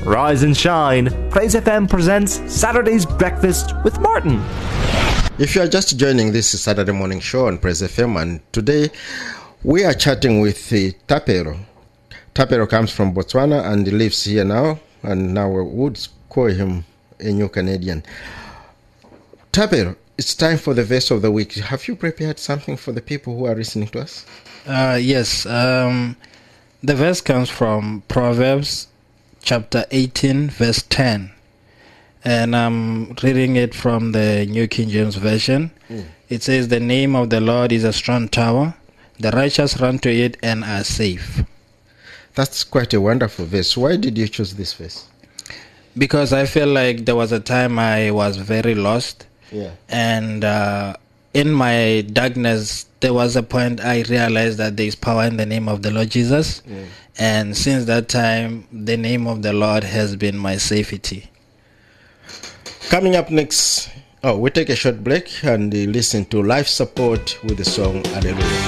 Rise and shine. Praise FM presents Saturday's Breakfast with Martin. If you are just joining, this is Saturday Morning Show on Praise FM, and today we are chatting with Tapero. Tapero comes from Botswana and he lives here now, and now we would call him a new Canadian. Tapero, it's time for the verse of the week. Have you prepared something for the people who are listening to us? Yes. The verse comes from Proverbs chapter 18, verse 10. And I'm reading it from the New King James Version. It says, "The name of the Lord is a strong tower. The righteous run to it and are safe." That's quite a wonderful verse. Why did you choose this verse? Because I feel like there was a time I was very lost. Yeah. And in my darkness, there was a point I realized that there is power in the name of the Lord Jesus. And since that time, the name of the Lord has been my safety. Coming up next, we take a short break and listen to Life Support with the song Hallelujah.